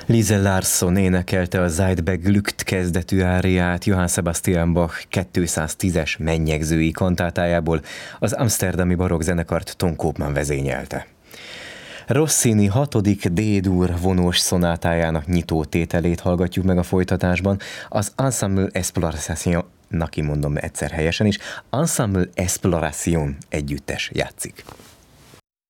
Lise Larsson énekelte a Seid beglückt kezdetű áriát Johann Sebastian Bach 210-es mennyegzői kantátájából, az amszterdami barokk zenekart Ton Koopman vezényelte. Rossini 6. D-dur vonós szonátájának nyitó tételét hallgatjuk meg a folytatásban, az Ensemble Exploration, kimondom egyszer helyesen is, Ensemble Exploration együttes játszik.